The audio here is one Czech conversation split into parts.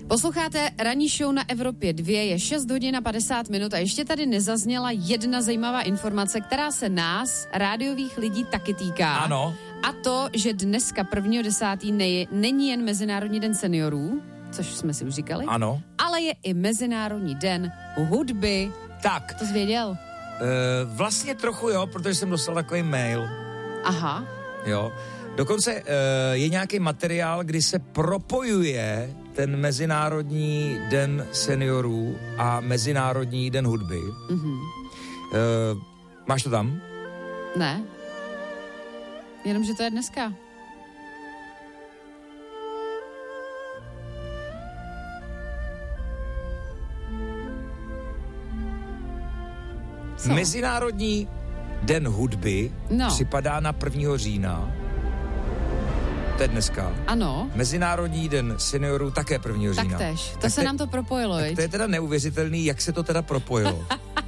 Posloucháte ranní show na Evropě 2, je 6 hodin a 50 minut a ještě tady nezazněla jedna zajímavá informace, která se nás, rádiových lidí, taky týká. Ano. A to, že dneska 1.10. není jen Mezinárodní den seniorů, což jsme si už říkali. Ano. Ale je i Mezinárodní den hudby. Tak. To jsi věděl? Vlastně trochu jo, protože jsem dostal takový mail. Aha. Jo. Dokonce je nějaký materiál, kdy se propojuje ten Mezinárodní den seniorů a Mezinárodní den hudby. Mhm. Máš to tam? Ne. Jenom, že to je dneska. Co? Mezinárodní den hudby připadá na 1. října. To je dneska. Ano. Mezinárodní den seniorů také 1. října. Taktéž. To se nám to propojilo, tak to je teda neuvěřitelný, jak se to teda propojilo.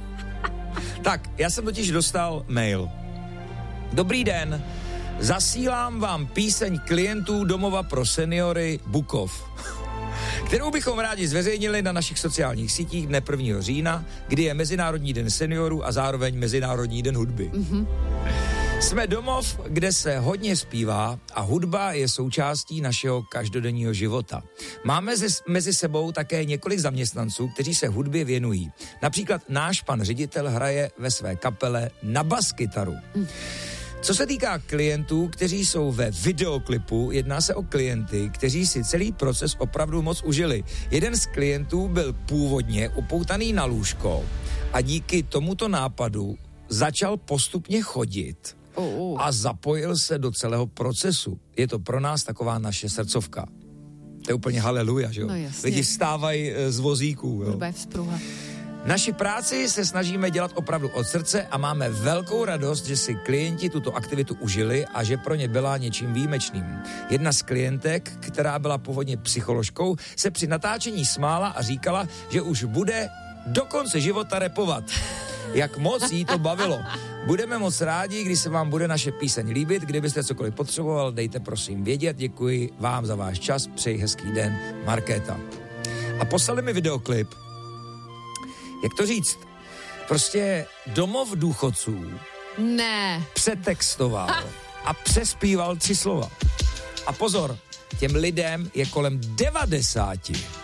Tak, já jsem totiž dostal mail. Dobrý den, zasílám vám píseň klientů domova pro seniory Bukov, kterou bychom rádi zveřejnili na našich sociálních sítích dne 1. října, kdy je Mezinárodní den seniorů a zároveň Mezinárodní den hudby. Mm-hmm. Jsme domov, kde se hodně zpívá a hudba je součástí našeho každodenního života. Máme mezi sebou také několik zaměstnanců, kteří se hudbě věnují. Například náš pan ředitel hraje ve své kapele na baskytaru. Co se týká klientů, kteří jsou ve videoklipu, jedná se o klienty, kteří si celý proces opravdu moc užili. Jeden z klientů byl původně upoutaný na lůžko a díky tomuto nápadu začal postupně chodit a zapojil se do celého procesu. Je to pro nás taková naše srdcovka. To je úplně haleluja, že jo? No lidi vstávají z vozíků, jo? Hudba je vzpruha. Naši práci se snažíme dělat opravdu od srdce a máme velkou radost, že si klienti tuto aktivitu užili a že pro ně byla něčím výjimečným. Jedna z klientek, která byla původně psycholožkou, se při natáčení smála a říkala, že už bude do konce života rapovat. Jak moc jí to bavilo. Budeme moc rádi, když se vám bude naše píseň líbit. Kdybyste cokoliv potřeboval, dejte prosím vědět. Děkuji vám za váš čas. Přeji hezký den. Markéta. A poslali mi videoklip. Jak to říct? Prostě domov důchodců přetextoval a přespíval 3 slova. A pozor, těm lidem je kolem 90.